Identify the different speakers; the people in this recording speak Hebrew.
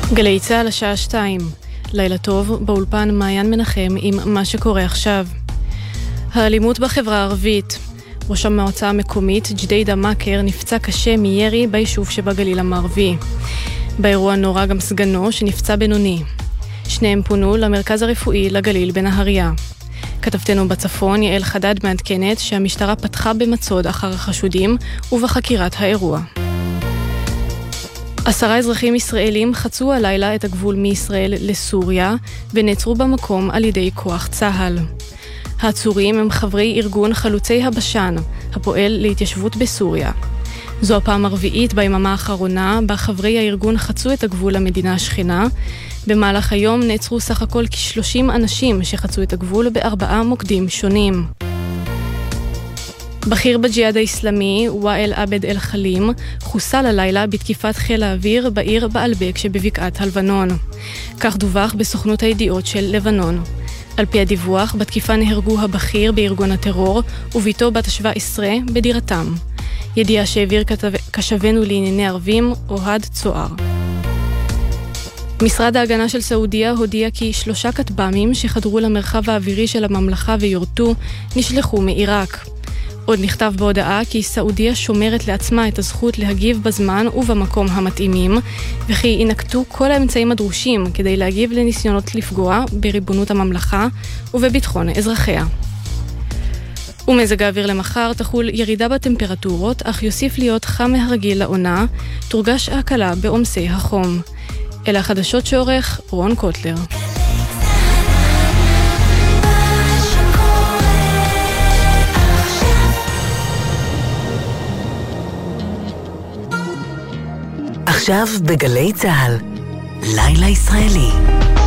Speaker 1: גלי צהל השעה 2. לילה טוב, באולפן מעיין מנחם עם מה שקורה עכשיו. האלימות בחברה הערבית. ראש המועצה המקומית ג'דיידה מאקר נפצע קשה מירי ביישוב שבגליל המערבי. באירוע נורא גם סגנו שנפצע בינוני. שניהם פונו למרכז הרפואי לגליל בנהריה. כתבתנו בצפון יעל חדד מעדכנת שהמשטרה פתחה במצוד אחר החשודים ובחקירת האירוע. 10 אזרחים ישראלים חצו הלילה את הגבול מישראל לסוריה ונעצרו במקום על ידי כוח צה"ל. העצורים הם חברי ארגון חלוצי הבשן, הפועל להתיישבות בסוריה. זו הפעם הרביעית ביממה האחרונה בה חברי הארגון חצו את הגבול למדינה השכנה. במהלך היום נעצרו סך הכל כ-30 אנשים שחצו את הגבול ב4 מוקדים שונים. בכיר בג'יהאד האסלאמי, ואאל עבד אל חלים, חוסל הלילה בתקיפת חיל האוויר בעיר בעלבק שבבקעת הלבנון. כך דווח בסוכנות הידיעות של לבנון. על פי הדיווח, בתקיפה נהרגו הבכיר בארגון הטרור וביתו בת 17 בדירתם. ידיעה שהעביר קשבנו לענייני ערבים, אוהד צוער. משרד ההגנה של סעודיה הודיע כי 3 כטב"מים שחדרו למרחב האווירי של הממלכה ויורטו נשלחו מעיראק. עוד נכתב בהודעה כי סעודיה שומרת לעצמה את הזכות להגיב בזמן ובמקום המתאימים, וכי ינקטו כל האמצעים הדרושים כדי להגיב לניסיונות לפגוע בריבונות הממלכה ובביטחון אזרחיה. ומזג האוויר למחר תחול ירידה בטמפרטורות, אך יוסיף להיות חם מהרגיל לעונה, תורגש ההקלה בעומסי החום. אלה החדשות שעורך רון קוטלר.
Speaker 2: עכשיו בגלי צהל, לילה ישראלי.